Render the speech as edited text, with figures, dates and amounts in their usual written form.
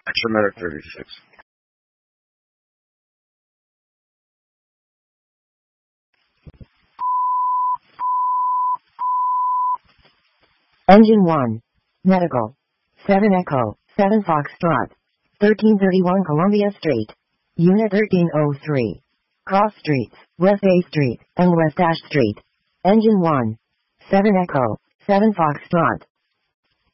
Action Medic 36. Engine 1. Medical. 7 Echo, 7 Foxtrot. 1331 Columbia Street. Unit 1303. Cross Streets, West A Street, and West Ash Street. Engine 1. 7 Echo, 7 Foxtrot.